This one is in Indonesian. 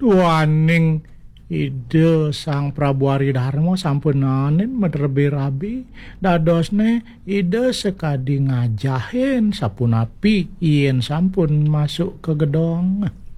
Duaning ide Sang Prabu Aridharma sampun nanen medrebe-rabi dadosne ide sekadi ngajahin sapunapi yen sampun masuk ke gedong.